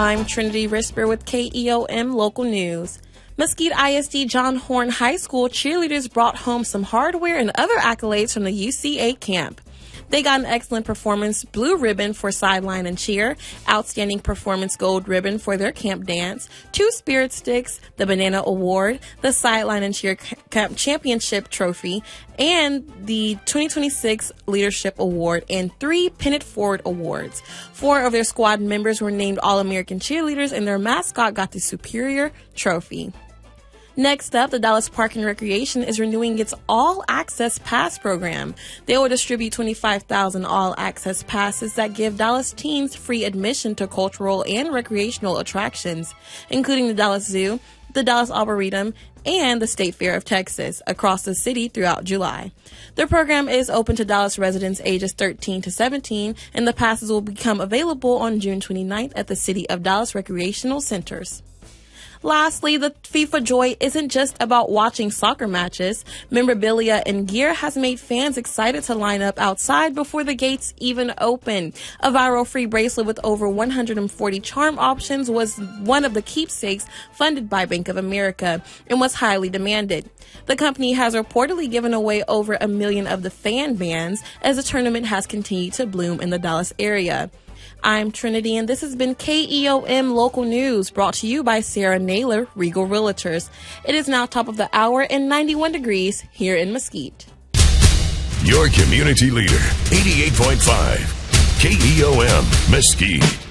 I'm Trinity Risper with KEOM Local News. Mesquite ISD John Horn High School cheerleaders brought home some hardware and other accolades from the UCA camp. They got an excellent performance blue ribbon for sideline and cheer, outstanding performance gold ribbon for their camp dance, 2 spirit sticks, the banana award, the sideline and cheer camp championship trophy, and the 2026 leadership award, and 3 Pin It Forward awards. 4 of their squad members were named All-American cheerleaders, and their mascot got the superior trophy. Next up, the Dallas Park and Recreation is renewing its All Access Pass program. They will distribute 25,000 All Access Passes that give Dallas teens free admission to cultural and recreational attractions, including the Dallas Zoo, the Dallas Arboretum, and the State Fair of Texas across the city throughout July. The program is open to Dallas residents ages 13 to 17, and the passes will become available on June 29th at the City of Dallas Recreational Centers. Lastly, the FIFA Joy isn't just about watching soccer matches. Memorabilia and gear has made fans excited to line up outside before the gates even open. A viral free bracelet with over 140 charm options was one of the keepsakes funded by Bank of America and was highly demanded. The company has reportedly given away over 1 million of the fan bands as the tournament has continued to bloom in the Dallas area. I'm Trinity, and this has been KEOM Local News, brought to you by Sarah Naylor, Regal Realtors. It is now top of the hour and 91 degrees here in Mesquite. Your community leader, 88.5 KEOM Mesquite.